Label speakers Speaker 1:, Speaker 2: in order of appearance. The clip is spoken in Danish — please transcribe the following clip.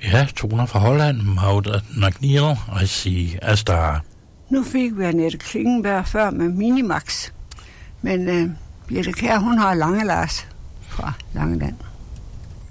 Speaker 1: Ja, toner fra Holland, Maud McNeil, og jeg siger Astar.
Speaker 2: Nu fik vi Annette Klingenberg før med Minimax. Men Birte Kjær, hun har Lange Lars fra Langeland.